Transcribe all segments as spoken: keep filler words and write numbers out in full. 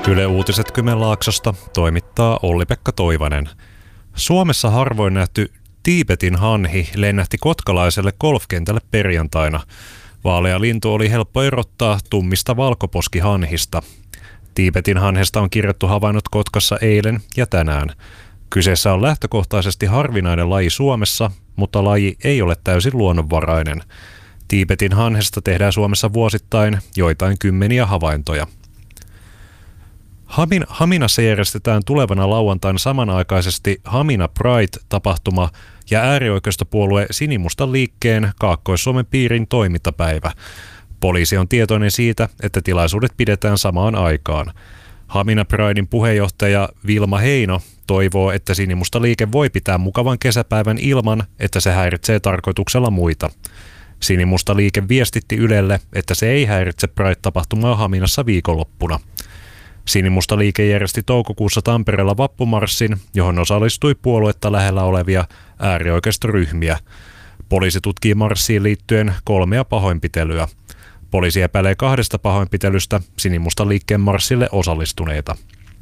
Yle Uutiset Kymenlaaksosta toimittaa Olli-Pekka Toivanen. Suomessa harvoin nähty Tiibetin hanhi lennähti kotkalaiselle golfkentälle perjantaina. Vaalea lintu oli helppo erottaa tummista valkoposkihanhista. Tiibetin hanhesta on kirjattu havainnot Kotkassa eilen ja tänään. Kyseessä on lähtökohtaisesti harvinainen laji Suomessa, mutta laji ei ole täysin luonnonvarainen. Tiibetin hanhesta tehdään Suomessa vuosittain joitain kymmeniä havaintoja. Hamin, Haminassa järjestetään tulevana lauantaina samanaikaisesti Hamina Pride-tapahtuma ja äärioikeistopuolue Sinimustan liikkeen Kaakkois-Suomen piirin toimintapäivä. Poliisi on tietoinen siitä, että tilaisuudet pidetään samaan aikaan. Hamina Pridein puheenjohtaja Vilma Heino toivoo, että Sinimusta liike voi pitää mukavan kesäpäivän ilman, että se häiritsee tarkoituksella muita. Sinimusta liike viestitti Ylelle, että se ei häiritse Pride-tapahtumaa Haminassa viikonloppuna. Sinimusta liike järjesti toukokuussa Tampereella vappumarssin, johon osallistui puoluetta lähellä olevia äärioikeistoryhmiä. Poliisi tutkii marssiin liittyen kolmea pahoinpitelyä. Poliisi epäilee kahdesta pahoinpitelystä Sinimustan liikkeen marssille osallistuneita.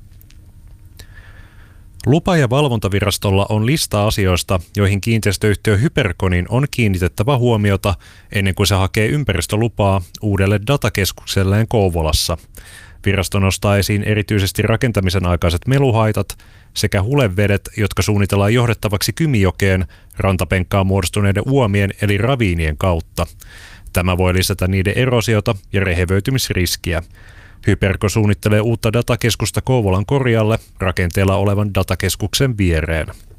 Lupa- ja valvontavirastolla on lista asioista, joihin kiinteistöyhtiö Hyperconin on kiinnitettävä huomiota ennen kuin se hakee ympäristölupaa uudelle datakeskukselleen Kouvolassa. Virasto nostaa esiin erityisesti rakentamisen aikaiset meluhaitat sekä hulevedet, jotka suunnitellaan johdettavaksi Kymijokeen rantapenkkaan muodostuneiden uomien eli raviinien kautta. Tämä voi lisätä niiden erosiota ja rehevöitymisriskiä. Hyperco suunnittelee uutta datakeskusta Kouvolan Korjalle rakenteella olevan datakeskuksen viereen.